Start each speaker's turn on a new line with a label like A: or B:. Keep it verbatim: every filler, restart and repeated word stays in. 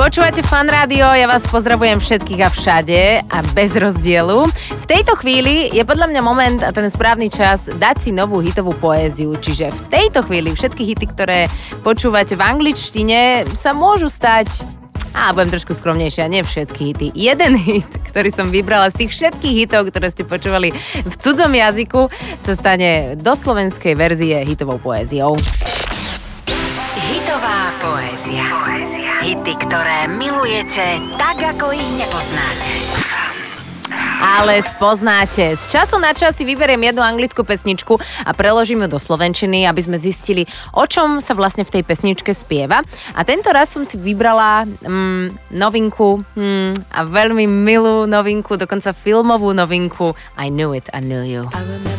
A: Počúvate Fan Rádio, ja vás pozdravujem všetkých a všade a bez rozdielu. V tejto chvíli je podľa mňa moment a ten správny čas dať si novú hitovú poéziu. Čiže v tejto chvíli všetky hity, ktoré počúvate v angličtine, sa môžu stať... A budem trošku skromnejšia, nie všetky hity. Jeden hit, ktorý som vybrala z tých všetkých hitov, ktoré ste počúvali v cudzom jazyku, sa stane do slovenskej verzie hitovou poéziou.
B: Hitová poézia. Hity, ktoré milujete tak, ako ich nepoznáte.
A: Ale spoznáte. Z času na čas si vyberiem jednu anglickú pesničku a preložím ju do slovenčiny, aby sme zistili, o čom sa vlastne v tej pesničke spieva. A tento raz som si vybrala mm, novinku mm, a veľmi milú novinku, dokonca filmovú novinku I Knew It, I Knew You.
C: I remember